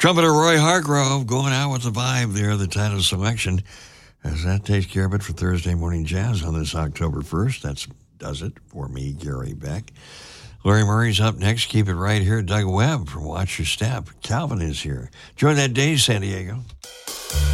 Trumpeter Roy Hargrove going out with the vibe there, the title selection, as that takes care of it for Thursday Morning Jazz on this October 1st. That does it for me, Gary Beck. Larry Murray's up next. Keep it right here. Doug Webb from Watch Your Step. Calvin is here. Enjoy that day, San Diego.